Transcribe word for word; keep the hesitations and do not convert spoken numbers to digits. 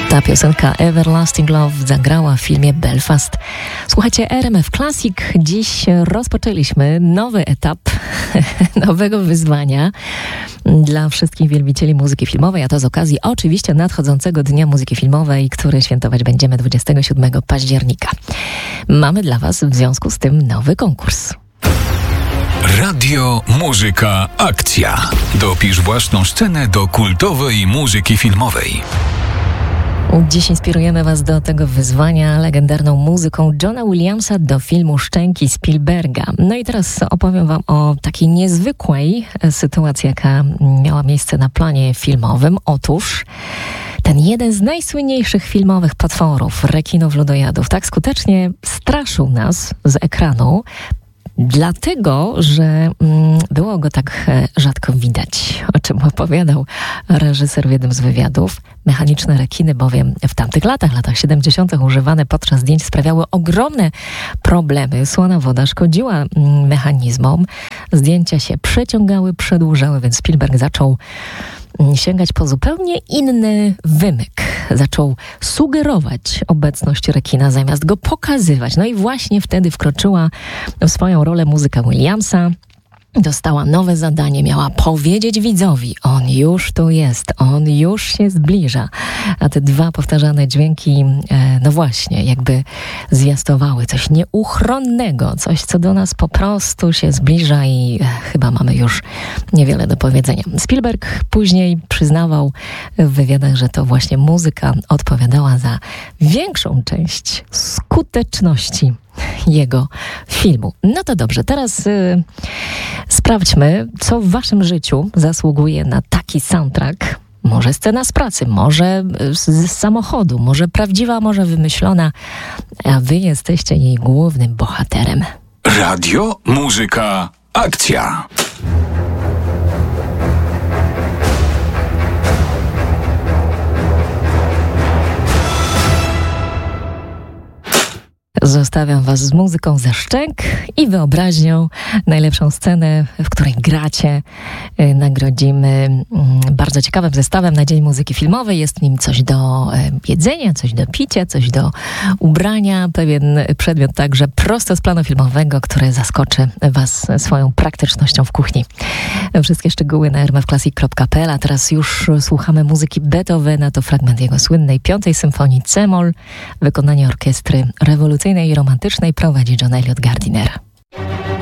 Ta piosenka Everlasting Love zagrała w filmie Belfast. Słuchajcie, R M F Classic. Dziś rozpoczęliśmy nowy etap nowego wyzwania dla wszystkich wielbicieli muzyki filmowej, a to z okazji oczywiście nadchodzącego Dnia Muzyki Filmowej, który świętować będziemy dwudziestego siódmego października. Mamy dla Was w związku z tym nowy konkurs. Radio, muzyka, akcja. Dopisz własną scenę do kultowej muzyki filmowej. Dziś inspirujemy Was do tego wyzwania legendarną muzyką Johna Williamsa do filmu Szczęki Spielberga. No i teraz opowiem Wam o takiej niezwykłej sytuacji, jaka miała miejsce na planie filmowym. Otóż ten jeden z najsłynniejszych filmowych potworów, rekinów ludojadów, tak skutecznie straszył nas z ekranu, dlatego, że mm, było go tak e, rzadko widać, o czym opowiadał reżyser w jednym z wywiadów. Mechaniczne rekiny bowiem w tamtych latach, latach siedemdziesiątych używane podczas zdjęć sprawiały ogromne problemy. Słona woda szkodziła mm, mechanizmom. Zdjęcia się przeciągały, przedłużały, więc Spielberg zaczął sięgać po zupełnie inny wymyk. Zaczął sugerować obecność rekina zamiast go pokazywać. No i właśnie wtedy wkroczyła w swoją rolę muzyka Williamsa. Dostała nowe zadanie, miała powiedzieć widzowi, on już tu jest, on już się zbliża. A te dwa powtarzane dźwięki, e, no właśnie, jakby zwiastowały coś nieuchronnego, coś, co do nas po prostu się zbliża i e, chyba mamy już niewiele do powiedzenia. Spielberg później przyznawał w wywiadach, że to właśnie muzyka odpowiadała za większą część skuteczności jego filmu. No to dobrze, teraz y, sprawdźmy, co w waszym życiu zasługuje na taki soundtrack. Może scena z pracy, może z, z samochodu, może prawdziwa, może wymyślona, a wy jesteście jej głównym bohaterem. Radio, muzyka, akcja. Zostawiam was z muzyką ze Szczęk i wyobraźnią. Najlepszą scenę, w której gracie, nagrodzimy bardzo ciekawym zestawem na Dzień Muzyki Filmowej. Jest w nim coś do jedzenia, coś do picia, coś do ubrania. Pewien przedmiot także prosto z planu filmowego, który zaskoczy was swoją praktycznością w kuchni. Wszystkie szczegóły na r m f classic kropka p l. A teraz już słuchamy muzyki Beethovena. To fragment jego słynnej Piątej Symfonii C-moll. Wykonanie orkiestry rewolucyjnej i romantycznej prowadzi John Eliot Gardiner.